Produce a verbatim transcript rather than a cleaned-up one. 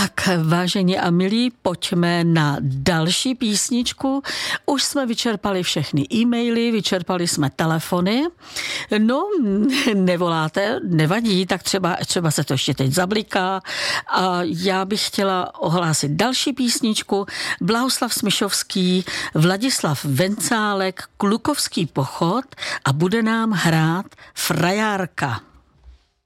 Tak, vážení a milí, pojďme na další písničku. Už jsme vyčerpali všechny e-maily, vyčerpali jsme telefony. No, nevoláte, nevadí, tak třeba, třeba se to ještě teď zabliká. A já bych chtěla ohlásit další písničku. Blahoslav Smišovský, Vladislav Vencálek, Klukovský pochod a bude nám hrát Frajárka.